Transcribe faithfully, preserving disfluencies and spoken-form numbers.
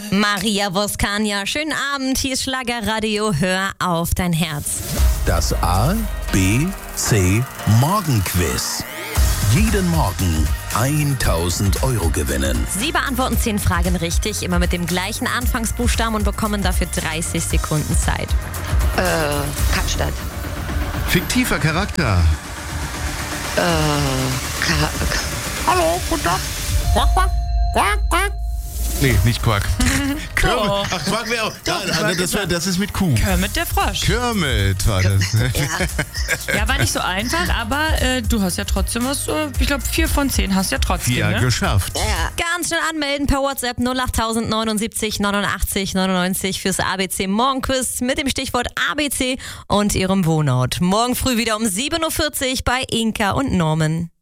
Maria Voskania, schönen Abend, hier ist Schlagerradio, hör auf dein Herz. Das A, B, C Morgenquiz. Jeden Morgen tausend Euro gewinnen. Sie beantworten zehn Fragen richtig, immer mit dem gleichen Anfangsbuchstaben und bekommen dafür dreißig Sekunden Zeit. Äh, Kapstadt. Fiktiver Charakter. Äh, Ka Hallo, guten Tag. Quack, quack, quack, quack. Nee, nicht Quack. Kermit. Doch. Ach, Quack wäre auch. Doch, Ja, Quack das, ist wär, das ist mit Q. Kermit der Frosch. Kermit war das. Ja, war nicht so einfach, aber äh, du hast ja trotzdem was, äh, ich glaube vier von zehn hast ja trotzdem, Ja, ne? geschafft. Ganz schnell anmelden per WhatsApp null acht neunundsiebzig neunundachtzig neunundneunzig fürs A B C Morgenquiz mit dem Stichwort A B C und ihrem Wohnort. Morgen früh wieder um sieben Uhr vierzig bei Inka und Norman.